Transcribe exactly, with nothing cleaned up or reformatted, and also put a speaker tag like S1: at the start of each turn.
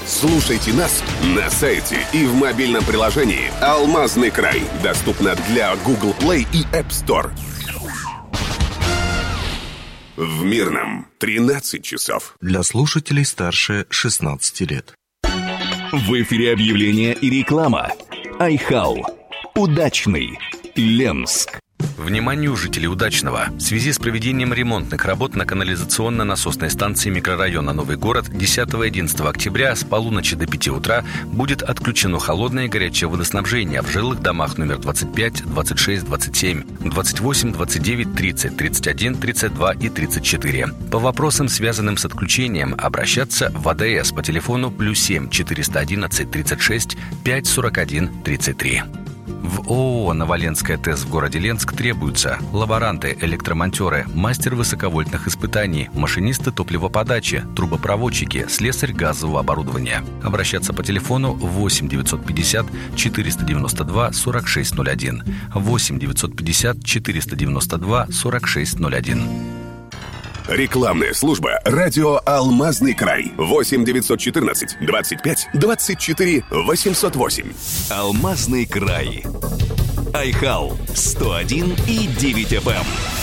S1: Слушайте нас на сайте и в мобильном приложении «Алмазный край». Доступно для Google Play и App Store. В Мирном тринадцать часов.
S2: Для слушателей старше шестнадцати лет.
S3: В эфире объявления и реклама. Айхау. Удачный. Ленск.
S4: Вниманию жителей Удачного! В связи с проведением ремонтных работ на канализационно-насосной станции микрорайона Новый город десятого и одиннадцатого октября с полуночи до пяти утра будет отключено холодное и горячее водоснабжение в жилых домах номер двадцать пять, двадцать шесть, двадцать семь, двадцать восемь, двадцать девять, тридцать, тридцать один, тридцать два и тридцать четыре. По вопросам, связанным с отключением, обращаться в АДС по телефону плюс семь четыреста одиннадцать тридцать шесть пять сорок один тридцать три. В ООО «Новоленская ТЭС» в городе Ленск требуются лаборанты, электромонтеры, мастер высоковольтных испытаний, машинисты топливоподачи, трубопроводчики, слесарь газового оборудования. Обращаться по телефону восемь девятьсот пятьдесят четыреста девяносто два сорок шесть ноль один, восемь девятьсот пятьдесят четыреста девяносто два сорок шесть ноль один.
S1: Рекламная служба «Радио Алмазный край». восемь девятьсот четырнадцать двадцать пять двадцать четыре восемьсот восемь.
S3: Алмазный край. Айхау сто один и девять эф эм.